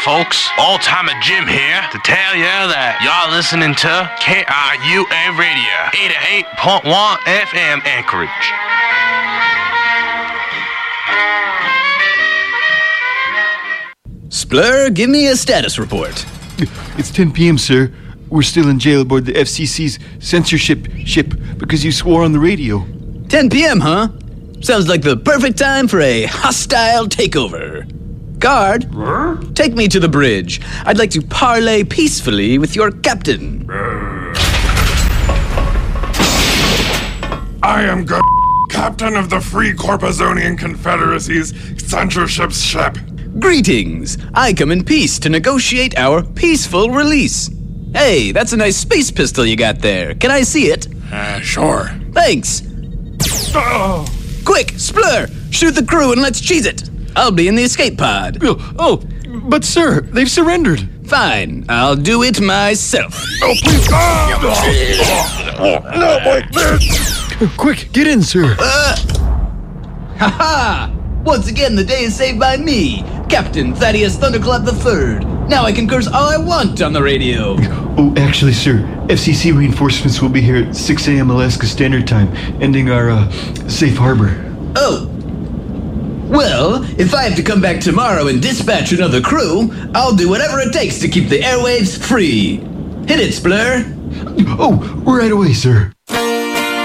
folks. Old-timer Jim here to tell you that y'all listening to KRUA Radio, 88.1 FM Anchorage. Splur, give me a status report. It's 10 p.m., sir. We're still in jail aboard the FCC's censorship ship because you swore on the radio. 10 p.m., huh? Sounds like the perfect time for a hostile takeover. Guard, take me to the bridge. I'd like to parley peacefully with your captain. I am captain of the Free Corpusonian Confederacy's censorship ship. Greetings. I come in peace to negotiate our peaceful release. Hey, that's a nice space pistol you got there. Can I see it? Sure. Thanks. Quick, Splur, shoot the crew and let's cheese it. I'll be in the escape pod. Oh, but sir, they've surrendered. Fine, I'll do it myself. Oh, please. Not like this. Quick, get in, sir. Ha-ha! Once again, the day is saved by me, Captain Thaddeus Thunderclap III. Now I can curse all I want on the radio. Oh, actually, sir, FCC reinforcements will be here at 6 a.m. Alaska Standard Time, ending our safe harbor. Oh. Well, if I have to come back tomorrow and dispatch another crew, I'll do whatever it takes to keep the airwaves free. Hit it, Splur. Oh, right away, sir.